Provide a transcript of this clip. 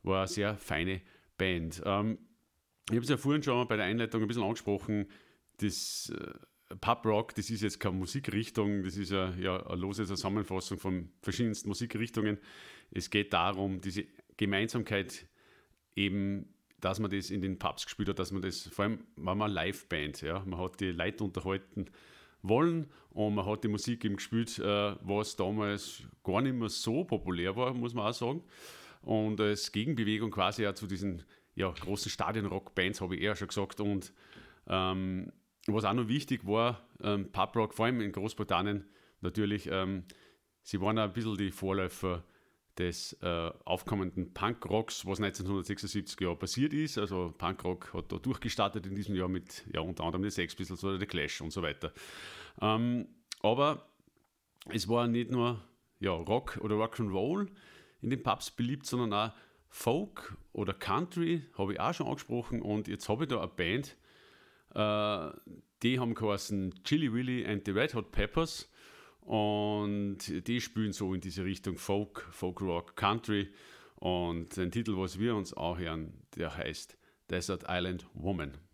war eine sehr feine Band. Ich habe es ja vorhin schon bei der Einleitung ein bisschen angesprochen, das Pub Rock, das ist jetzt keine Musikrichtung, das ist ja eine lose Zusammenfassung von verschiedensten Musikrichtungen. Es geht darum, diese Gemeinsamkeit eben, dass man das in den Pubs gespielt hat, dass man das, vor allem war man Liveband, ja, man hat die Leute unterhalten wollen und man hat die Musik eben gespielt, was damals gar nicht mehr so populär war, muss man auch sagen. Und als Gegenbewegung quasi auch zu diesen großen Stadion-Rock-Bands, habe ich eher schon gesagt. Und was auch noch wichtig war, Pub-Rock, vor allem in Großbritannien natürlich, sie waren auch ein bisschen die Vorläufer des aufkommenden Punkrocks, was 1976 passiert ist. Also Punkrock hat da durchgestartet in diesem Jahr mit unter anderem den Sex Pistols oder The Clash und so weiter. Aber es war nicht nur Rock oder Rock'n'Roll in den Pubs beliebt, sondern auch Folk oder Country, habe ich auch schon angesprochen. Und jetzt habe ich da eine Band, die haben geheißen Chili Willy and the Red Hot Peppers. Und die spielen so in diese Richtung Folk Rock, Country. Und den Titel, was wir uns anhören, der heißt Desert Island Woman.